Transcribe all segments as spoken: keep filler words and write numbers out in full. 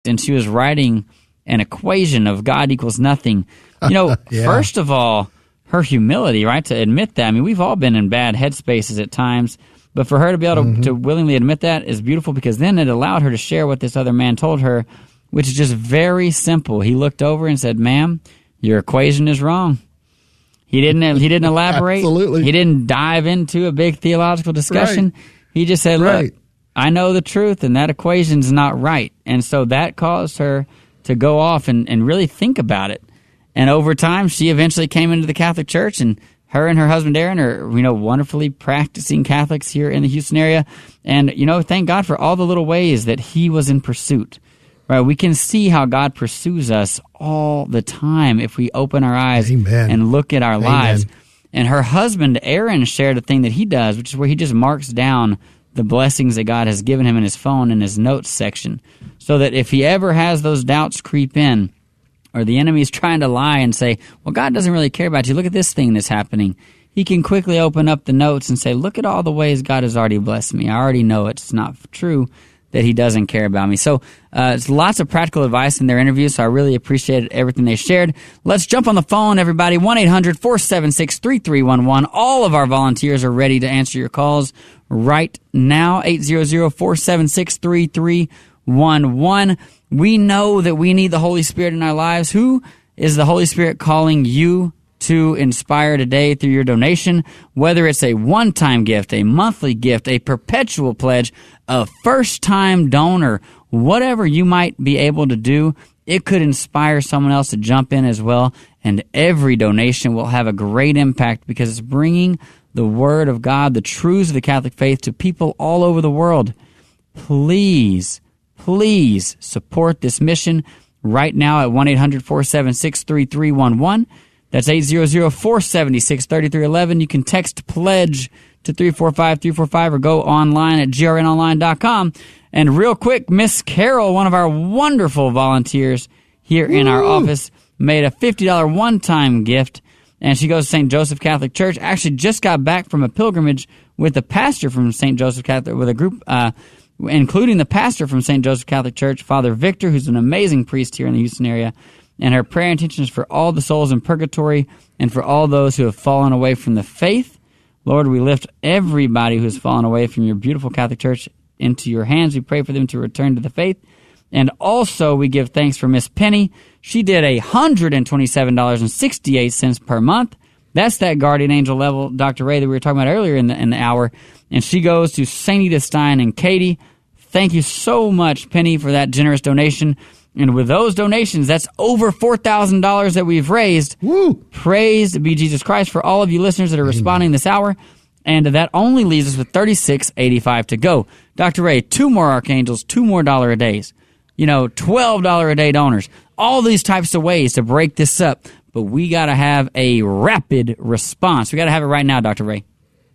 and she was writing an equation of God equals nothing. You know, yeah. First of all, her humility, right, to admit that. I mean, we've all been in bad headspaces at times, but for her to be able to, mm-hmm. to willingly admit that is beautiful, because then it allowed her to share what this other man told her, which is just very simple. He looked over and said, "Ma'am, your equation is wrong." He didn't. He didn't elaborate. Absolutely. He didn't dive into a big theological discussion. Right. He just said, "Look, right. I know the truth, and that equation's not right." And so that caused her to go off and, and really think about it. And over time, she eventually came into the Catholic Church, and her and her husband Aaron are, you know, wonderfully practicing Catholics here in the Houston area. And, you know, thank God for all the little ways that he was in pursuit. Right? We can see how God pursues us all the time if we open our eyes Amen. And look at our Amen. Lives. And her husband Aaron shared a thing that he does, which is where he just marks down the blessings that God has given him in his phone in his notes section, so that if he ever has those doubts creep in, or the enemy is trying to lie and say, well, God doesn't really care about you, look at this thing that's happening, he can quickly open up the notes and say, look at all the ways God has already blessed me. I already know it's not true that he doesn't care about me. So uh, it's lots of practical advice in their interview, so I really appreciated everything they shared. Let's jump on the phone, everybody. one eight hundred four seven six three three one one. All of our volunteers are ready to answer your calls right now. eight hundred four seven six three three one one. We know that we need the Holy Spirit in our lives. Who is the Holy Spirit calling you to inspire today through your donation? Whether it's a one-time gift, a monthly gift, a perpetual pledge, a first-time donor, whatever you might be able to do, it could inspire someone else to jump in as well. And every donation will have a great impact, because it's bringing the Word of God, the truths of the Catholic faith, to people all over the world. Please, please support this mission right now at one eight hundred four seven six three three one one. That's eight hundred four seven six three three one one. You can text PLEDGE to three four five three four five or go online at g r n online dot com. And real quick, Miss Carol, one of our wonderful volunteers here Woo! In our office, made a fifty dollars one-time gift, and she goes to Saint Joseph Catholic Church. Actually just got back from a pilgrimage with the pastor from Saint Joseph Catholic, with a group, uh, including the pastor from Saint Joseph Catholic Church, Father Victor, who's an amazing priest here in the Houston area. And her prayer intention is for all the souls in purgatory and for all those who have fallen away from the faith. Lord, we lift everybody who has fallen away from your beautiful Catholic Church into your hands. We pray for them to return to the faith. And also we give thanks for Miss Penny. She did one hundred twenty-seven dollars and sixty-eight cents per month. That's that guardian angel level, Doctor Ray, that we were talking about earlier in the, in the hour. And she goes to Saint Edith Stein and Katie. Thank you so much, Penny, for that generous donation. And with those donations, that's over four thousand dollars that we've raised. Woo! Praise be Jesus Christ for all of you listeners that are responding Amen. This hour. And that only leaves us with thirty-six eighty-five to go. Doctor Ray, two more archangels, two more dollar a days. You know, twelve dollars a day donors. All these types of ways to break this up. But we got to have a rapid response. We got to have it right now, Doctor Ray.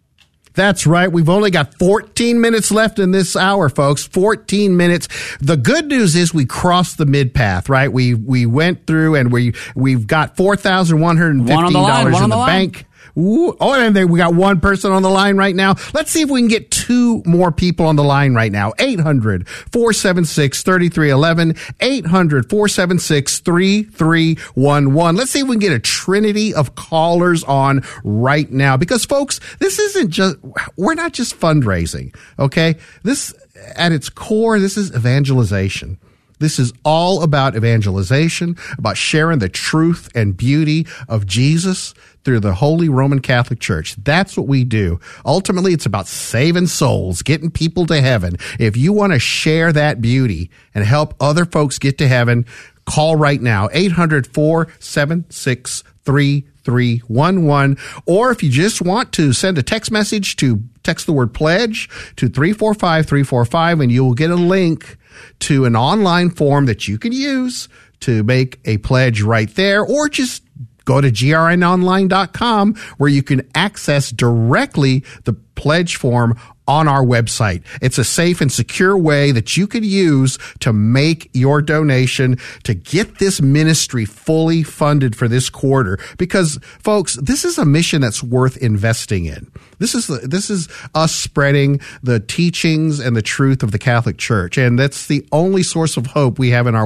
That's right. We've only got fourteen minutes left in this hour, folks. fourteen minutes. The good news is we crossed the mid path, right? We we went through and we we've got four thousand one hundred fifteen dollars in the, the bank. Ooh, oh, and then we got one person on the line right now. Let's see if we can get two more people on the line right now. eight hundred four seven six three three one one. eight hundred four seven six three three one one. Let's see if we can get a trinity of callers on right now. Because, folks, this isn't just, we're not just fundraising, okay? This, at its core, this is evangelization. This is all about evangelization, about sharing the truth and beauty of Jesus through the Holy Roman Catholic Church. That's what we do. Ultimately, it's about saving souls, getting people to heaven. If you want to share that beauty and help other folks get to heaven, call right now, eight hundred four seven six three three one one. Or if you just want to send a text message, to text the word pledge to three four five three four five, and you will get a link to an online form that you can use to make a pledge right there, or just go to g r n online dot com where you can access directly the pledge form on our website. It's a safe and secure way that you can use to make your donation to get this ministry fully funded for this quarter. Because, folks, this is a mission that's worth investing in. This is the, this is us spreading the teachings and the truth of the Catholic Church, and that's the only source of hope we have in our